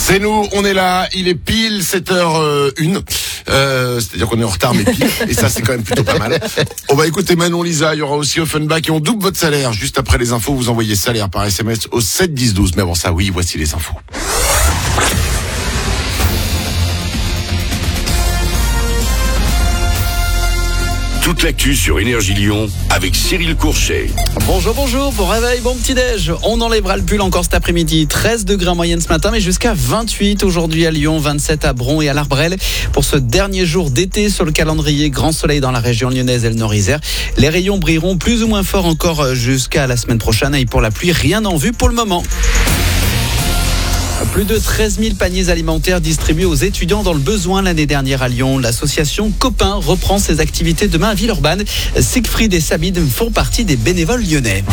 C'est nous, on est là, il est pile 7h01, c'est-à-dire qu'on est en retard mais pile, et ça c'est quand même plutôt pas mal. On va écouter Manon Lisa, il y aura aussi Offenbach et on double votre salaire. Juste après les infos, vous envoyez salaire par SMS au 7 10 12. Mais avant ça, oui, voici les infos. Toute l'actu sur Énergie Lyon avec Cyril Courchet. Bonjour, bon réveil, bon petit-déj. On enlèvera le pull encore cet après-midi. 13 degrés en moyenne ce matin, mais jusqu'à 28 aujourd'hui à Lyon, 27 à Bron et à l'Arbrel. Pour ce dernier jour d'été sur le calendrier, grand soleil dans la région lyonnaise et le Nord-Isère. Les rayons brilleront plus ou moins fort encore jusqu'à la semaine prochaine. Et pour la pluie, rien en vue pour le moment. Plus de 13 000 paniers alimentaires distribués aux étudiants dans le besoin l'année dernière à Lyon. L'association Copain reprend ses activités demain à Villeurbanne. Siegfried et Sabine font partie des bénévoles lyonnais.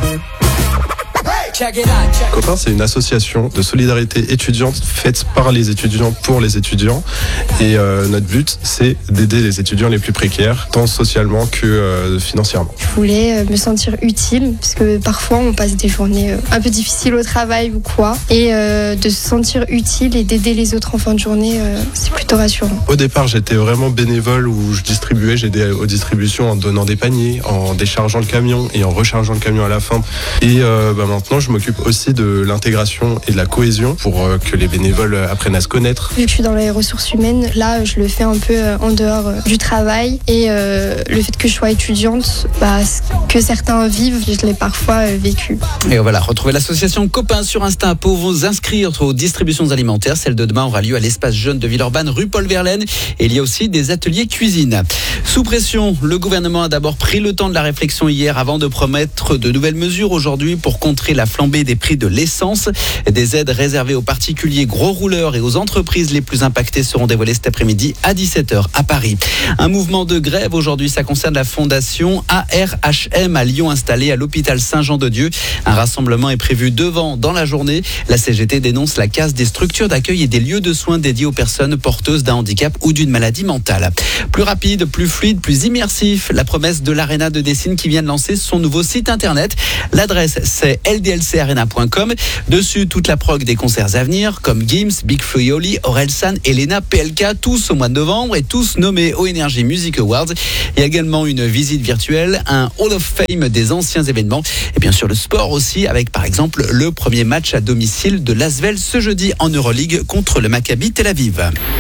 Copain, c'est une association de solidarité étudiante faite par les étudiants pour les étudiants. Et notre but, c'est d'aider les étudiants les plus précaires, tant socialement que financièrement. Je voulais me sentir utile, parce que parfois on passe des journées un peu difficiles au travail ou quoi. Et de se sentir utile et d'aider les autres en fin de journée, c'est plutôt rassurant. Au départ, j'étais vraiment bénévole où je distribuais, j'aidais aux distributions en donnant des paniers, en déchargeant le camion et en rechargeant le camion à la fin. Et maintenant, je m'occupe aussi de l'intégration et de la cohésion pour que les bénévoles apprennent à se connaître. Vu que je suis dans les ressources humaines, là je le fais un peu en dehors du travail et le fait que je sois étudiante, ce que certains vivent, je l'ai parfois vécu. Et voilà, retrouvez l'association Copain sur Insta pour vous inscrire aux distributions alimentaires. Celle de demain aura lieu à l'espace jeune de Villeurbanne, rue Paul Verlaine. Et il y a aussi des ateliers cuisine. Sous pression, le gouvernement a d'abord pris le temps de la réflexion hier avant de promettre de nouvelles mesures aujourd'hui pour contrer la flambée des prix de l'essence. Des aides réservées aux particuliers gros rouleurs et aux entreprises les plus impactées seront dévoilées cet après-midi à 17h à Paris. Un mouvement de grève aujourd'hui, ça concerne la fondation ARHM à Lyon installée à l'hôpital Saint-Jean-de-Dieu. Un rassemblement est prévu devant dans la journée. La CGT dénonce la casse des structures d'accueil et des lieux de soins dédiés aux personnes porteuses d'un handicap ou d'une maladie mentale. Plus rapide, plus fluide, plus immersif, la promesse de l'Arena de Dessine qui vient de lancer son nouveau site internet. L'adresse c'est ldlcarena.com. Dessus, toute la prog des concerts à venir, comme Gims, Big Flo et Oli, Orelsan, Elena, PLK, tous au mois de novembre et tous nommés aux Energy Music Awards. Il y a également une visite virtuelle, un Hall of Fame des anciens événements et bien sûr le sport aussi avec par exemple le premier match à domicile de l'Asvel ce jeudi en Euroleague contre le Maccabi Tel Aviv.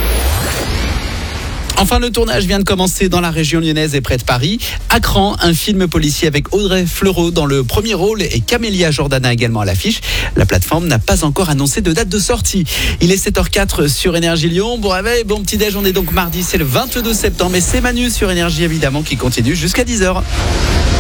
Enfin, le tournage vient de commencer dans la région lyonnaise et près de Paris. À Cran, un film policier avec Audrey Fleurot dans le premier rôle et Camélia Jordana également à l'affiche. La plateforme n'a pas encore annoncé de date de sortie. Il est 7h04 sur Énergie Lyon. Bon réveil, bon petit déj, on est donc mardi, c'est le 22 septembre et c'est Manu sur Énergie évidemment qui continue jusqu'à 10h.